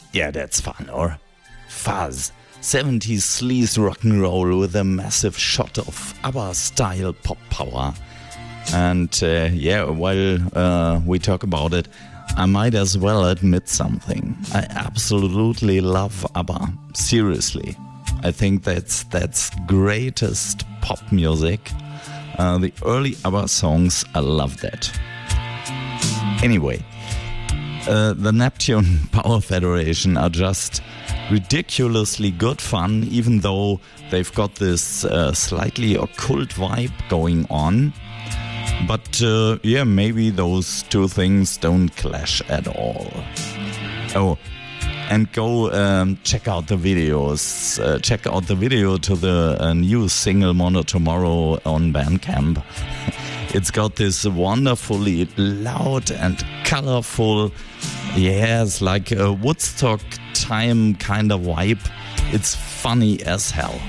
Yeah, that's fun, or? Fuzz. 70s sleaze rock and roll with a massive shot of ABBA-style pop power. And while we talk about it, I might as well admit something. I absolutely love ABBA. Seriously. I think that's greatest pop music. The early ABBA songs, I love that. Anyway, the Neptune Power Federation are just ridiculously good fun, even though they've got this slightly occult vibe going on. But maybe those two things don't clash at all. Oh, and go check out the videos. Check out the video to the new single Mono Tomorrow on Bandcamp. It's got this wonderfully loud and colorful, it's like a Woodstock time kind of vibe. It's funny as hell.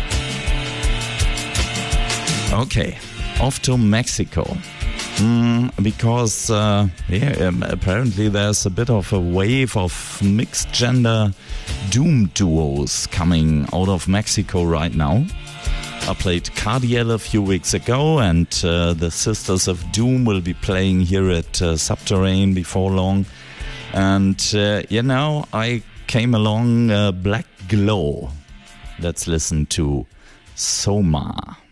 Okay, off to Mexico. Because apparently there's a bit of a wave of mixed gender doom duos coming out of Mexico right now. I played Cardiel a few weeks ago, and the Sisters of Doom will be playing here at Subterrane before long. And I came along Black Glow. Let's listen to Soma.